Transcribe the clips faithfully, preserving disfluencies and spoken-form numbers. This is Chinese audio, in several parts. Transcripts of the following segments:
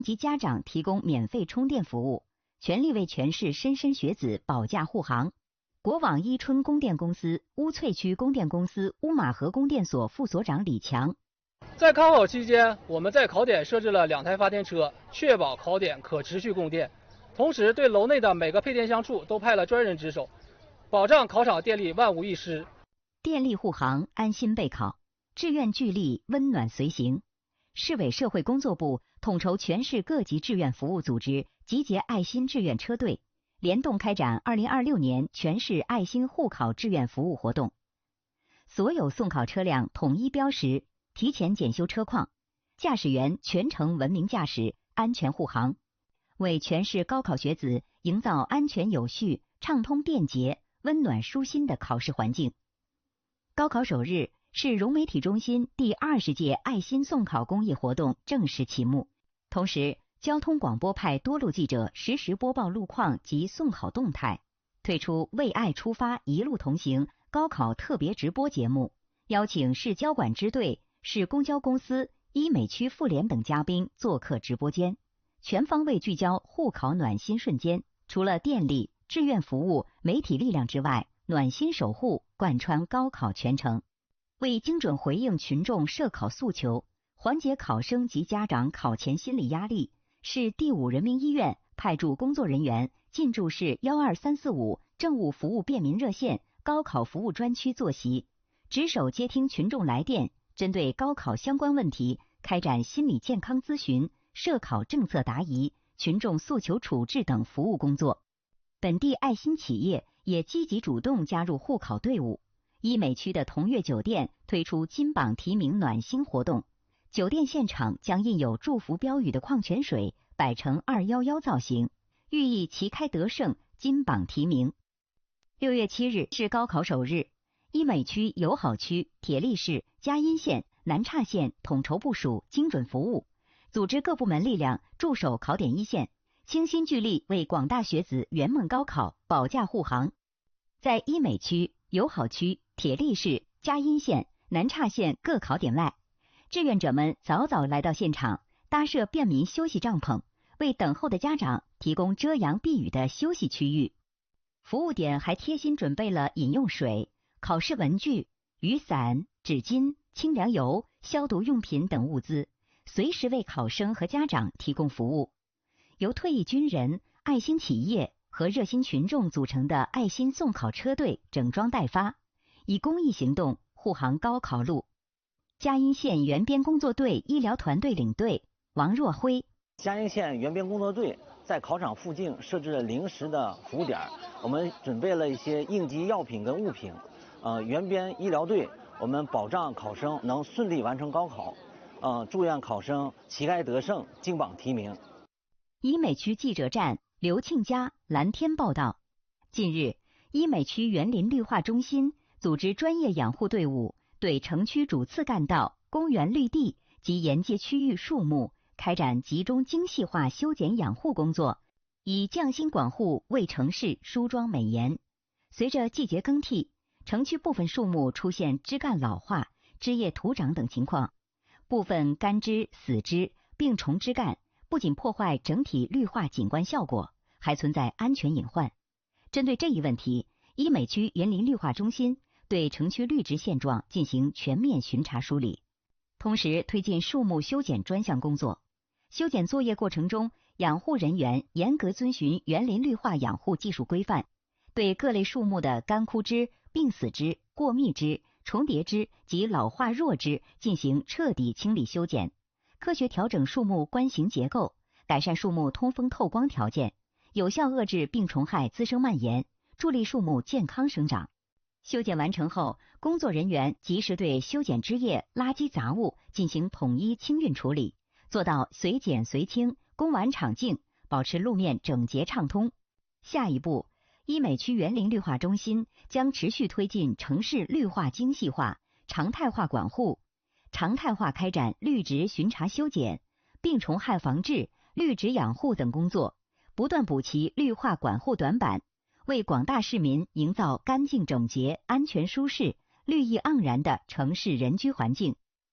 及家长提供免费充电服务，全力为全市莘莘学子保驾护航。国网伊春供电公司乌翠区供电公司乌马河供电所副所长李强， 在考考期间，我们在考点设置了两台发电车，确保考点可持续供电。同时，对楼内的每个配电箱处都派了专人值守，保障考场电力万无一失。 电力护航，安心备考，志愿聚力，温暖随行。市委社会工作部统筹全市各级志愿服务组织集结爱心志愿车队，联动开展二零二六年全市爱心护考志愿服务活动。所有送考车辆统一标识，提前检修车况，驾驶员全程文明驾驶，安全护航，为全市高考学子营造安全有序、畅通便捷、温暖舒心的考试环境。高考首日，市融媒体中心第二十届爱心送考公益活动正式启幕。同时，交通广播派多路记者实时播报路况及送考动态，推出为爱出发，一路同行高考特别直播节目，邀请市交管支队、市公交公司、医美区妇联等嘉宾做客直播间，全方位聚焦护考暖心瞬间。除了电力、志愿服务、媒体力量之外，暖心守护贯穿高考全程。为精准回应群众涉考诉求，缓解考生及家长考前心理压力，市第五人民医院派驻工作人员进驻市幺二三四五政务服务便民热线高考服务专区坐席，值守接听群众来电，针对高考相关问题开展心理健康咨询、涉考政策答疑、群众诉求处置等服务工作。本地爱心企业也积极主动加入护考队伍。医美区的同悦酒店推出金榜题名暖心活动，酒店现场将印有祝福标语的矿泉水摆成二一一造型，寓意旗开得胜、金榜题名。六月七日是高考首日，医美区、友好区、铁力市、嘉荫县、南岔县统筹部署精准服务，组织各部门力量驻守考点一线，倾心聚力为广大学子圆梦高考保驾护航。在医美区、友好区、铁力市、嘉荫县、南岔县各考点外，志愿者们早早来到现场，搭设便民休息帐篷，为等候的家长提供遮阳避雨的休息区域。服务点还贴心准备了饮用水、考试文具、雨伞、纸巾、清凉油、消毒用品等物资，随时为考生和家长提供服务。由退役军人、爱心企业和热心群众组成的爱心送考车队整装待发，以公益行动护航高考路。嘉荫县援边工作队医疗团队领队王若辉， 嘉荫县援边工作队在考场附近设置了临时的服务点，我们准备了一些应急药品跟物品。呃，援边医疗队，我们保障考生能顺利完成高考，呃，祝愿考生旗开得胜，金榜题名。 医美区记者站刘庆佳、蓝天报道。近日，医美区园林绿化中心组织专业养护队伍对城区主次干道、公园绿地及沿街区域树木开展集中精细化修剪养护工作，以匠心管护为城市梳妆美颜。随着季节更替，城区部分树木出现枝干老化、枝叶徒长等情况，部分干枝、死枝、病虫枝干不仅破坏整体绿化景观效果，还存在安全隐患。针对这一问题，医美区园林绿化中心对城区绿植现状进行全面巡查梳理，同时推进树木修剪专项工作。修剪作业过程中，养护人员严格遵循园林绿化养护技术规范，对各类树木的干枯枝、病死枝、过密枝、重叠枝及老化弱枝进行彻底清理修剪，科学调整树木冠形结构，改善树木通风透光条件，有效遏制病虫害滋生蔓延，助力树木健康生长。修剪完成后，工作人员及时对修剪枝叶、垃圾杂物进行统一清运处理，做到随剪随清，工完场净，保持路面整洁畅通。下一步，医美区园林绿化中心将持续推进城市绿化精细化、常态化管护，常态化开展绿植巡查修剪、病虫害防治、绿植养护等工作，不断补齐绿化管护短板，为广大市民营造干净整洁、安全舒适、绿意盎然的城市人居环境。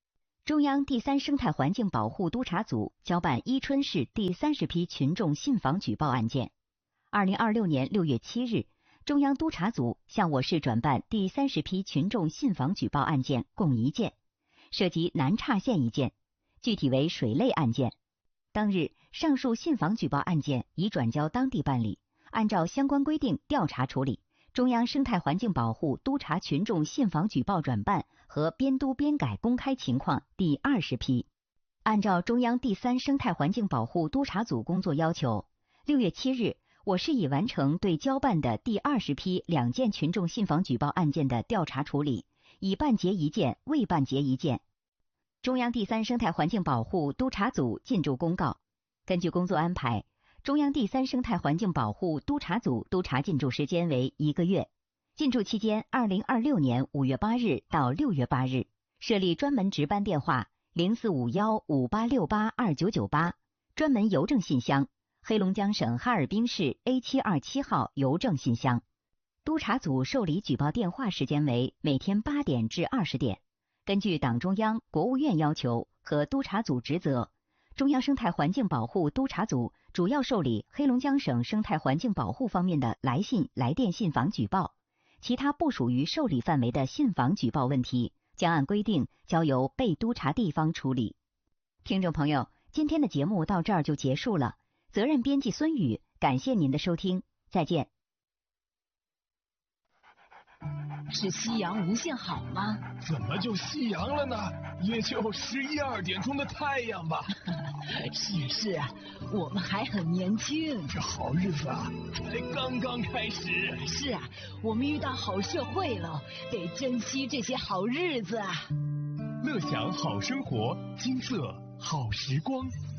中央第三生态环境保护督察组交办伊春市第三十批群众信访举报案件。二零二六年六月七日，中央督察组向我市转办第三十批群众信访举报案件共一件，涉及南岔县一件，具体为水类案件。当日，上述信访举报案件已转交当地办理，按照相关规定调查处理。中央生态环境保护督察群众信访举报转办和编督编改公开情况第二十批。按照中央第三生态环境保护督察组工作要求，六月七日，我市已完成对交办的第二十批两件群众信访举报案件的调查处理，已办结一件，未办结一件。中央第三生态环境保护督察组进驻公告：根据工作安排，中央第三生态环境保护督察组督查进驻时间为一个月。进驻期间，二零二六年五月八日到六月八日，设立专门值班电话零四五幺五八六八二九九八，专门邮政信箱黑龙江省哈尔滨市 A 七二七号邮政信箱。督察组受理举报电话时间为每天八点至二十点。根据党中央、国务院要求和督察组职责，中央生态环境保护督察组主要受理黑龙江省生态环境保护方面的来信、来电信访举报，其他不属于受理范围的信访举报问题，将按规定交由被督查地方处理。听众朋友，今天的节目到这儿就结束了。责任编辑孙宇，感谢您的收听，再见。 是夕阳无限好吗？ 怎么就夕阳了呢？也就十一二点钟的太阳吧。 是是啊，我们还很年轻。 这好日子啊，才刚刚开始。 是啊，我们遇到好社会了，得珍惜这些好日子啊。 乐享好生活，金色好时光。